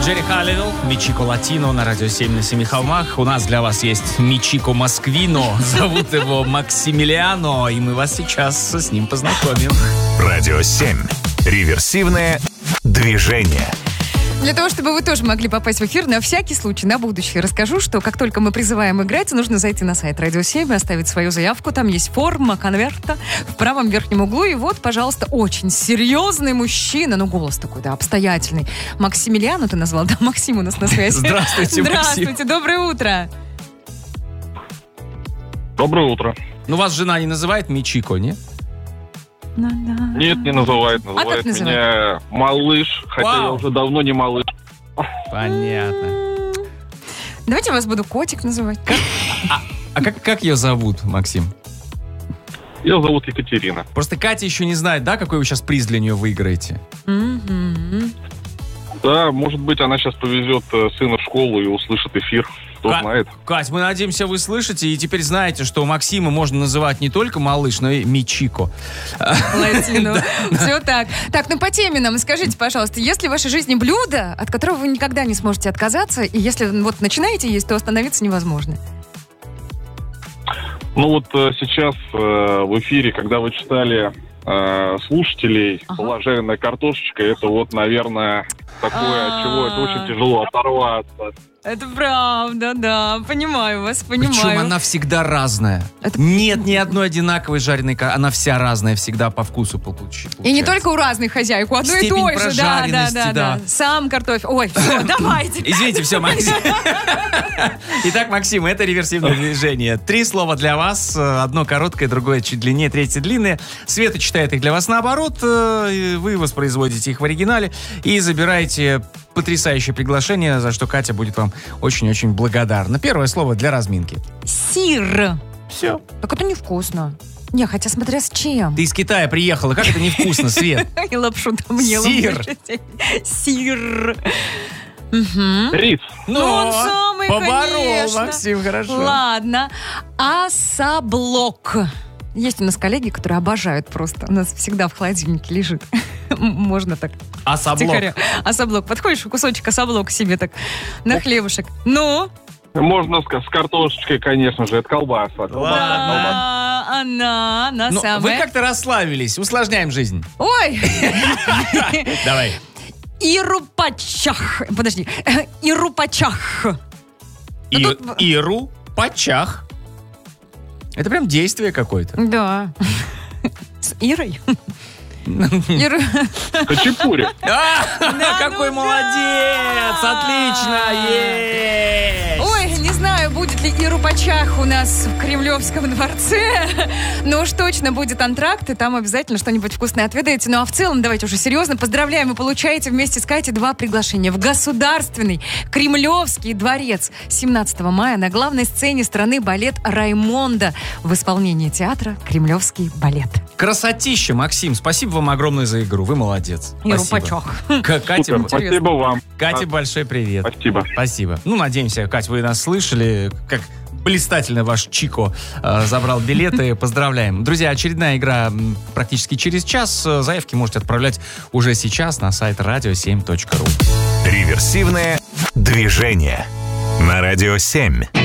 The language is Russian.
Джерри Халлил, Мичико Латино на радио 7 на семи холмах. У нас для вас есть Мичико Москвино. Зовут его Максимилиано, и мы вас сейчас с ним познакомим. Радио 7. Реверсивное движение. Для того, чтобы вы тоже могли попасть в эфир, на всякий случай, на будущее расскажу, что как только мы призываем играть, нужно зайти на сайт Радио 7 и оставить свою заявку. Там есть форма конверта в правом верхнем углу. И вот, пожалуйста, очень серьезный мужчина, ну, голос такой, да, обстоятельный. Максимилиано ты назвал? Да, Максим у нас на связи. Здравствуйте, Максим. Здравствуйте, доброе утро. Доброе утро. Ну, вас жена не называет Мичико, не? Нет, не называет. Называет меня малыш, хотя я уже давно не малыш. Понятно. Давайте я вас буду котик называть. А как ее зовут, Максим? Ее зовут Екатерина. Просто Катя еще не знает, да, какой вы сейчас приз для нее выиграете? Да, может быть, она сейчас повезет сына в школу и услышит эфир. Кто знает. Кать, мы надеемся, вы слышите, и теперь знаете, что Максима можно называть не только малыш, но и Мичико. Латино. Все так. Так, ну по теме нам скажите, пожалуйста, если в вашей жизни блюдо, от которого вы никогда не сможете отказаться, и если вот начинаете есть, то остановиться невозможно? Ну вот сейчас в эфире, когда вы читали слушателей, была жареная картошечка, это вот, наверное, такое, от чего это очень тяжело оторваться. Это правда, да. Понимаю вас, понимаю. Причем она всегда разная. Нет ни одной одинаковой жареной картошки. Она вся разная, всегда по вкусу получается. И не только у разных хозяек, у одной и той же. Да. Сам картофель. Ой, все, давайте. Извините, все, Максим. Итак, Максим, это реверсивное движение. 3 слова для вас. Одно короткое, другое чуть длиннее, третье длинное. Света читает их для вас наоборот. Вы воспроизводите их в оригинале и забираете потрясающее приглашение, за что Катя будет вам очень-очень благодарна. Первое слово для разминки. Сир. Все. Так это невкусно. Не, хотя смотря с чем. Ты из Китая приехала, как это невкусно, Свет? И лапшу там ела. Сир. Рис. Ну, он самый, поборол, Максим, хорошо. Ладно. Особлок. Есть у нас коллеги, которые обожают просто. У нас всегда в холодильнике лежит. Можно так. Особлок. Особлок. Подходишь, кусочек особлок себе так на хлебушек. Ну? Можно с картошечкой, конечно же. Это колбаса. Да, она самая. Вы как-то расслабились. Усложняем жизнь. Ой! Давай. Ирупачах. Подожди. Ирупачах. Ирупачах. Это прям действие какое-то. Да. С Ирой. Хачапури. Какой молодец! Отлично! Ой, не знаю, будет ли Ирупачах у нас в Кремлевском дворце, но уж точно будет антракт, и там обязательно что-нибудь вкусное отведаете. Ну а в целом, давайте уже серьезно, поздравляем, вы получаете вместе с Катей 2 приглашения в Государственный Кремлевский дворец 17 мая на главной сцене страны балет «Раймонда» в исполнении театра «Кремлевский балет». Красотища, Максим. Спасибо вам огромное за игру. Вы молодец. Ирупачах. Катя, спасибо вам. Кате большой привет. Спасибо. Ну, надеемся, Кать, вы нас слышали. Как блистательно ваш Чико забрал билеты. Поздравляем. Друзья, очередная игра практически через час. Заявки можете отправлять уже сейчас на сайт radio7.ru. Реверсивное движение на Радио 7.